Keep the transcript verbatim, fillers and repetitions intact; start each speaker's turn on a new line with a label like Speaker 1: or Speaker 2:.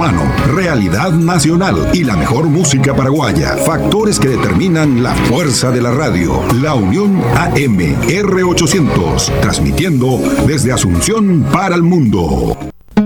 Speaker 1: humano, realidad nacional y la mejor música paraguaya. Factores que determinan la fuerza de la radio. La Unión A M R ochocientos, transmitiendo desde Asunción para el mundo.